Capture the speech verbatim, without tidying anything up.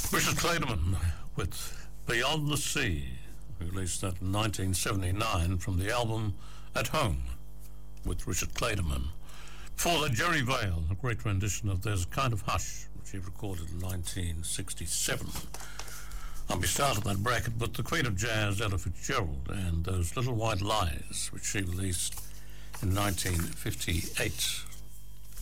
Richard Clayderman with Beyond the Sea, released that in nineteen seventy-nine from the album At Home with Richard Clayderman. Before that, Jerry Vale, a great rendition of There's a Kind of Hush, which he recorded in nineteen sixty-seven. And we started that bracket with the Queen of Jazz, Ella Fitzgerald, and Those Little White Lies, which she released in nineteen fifty-eight.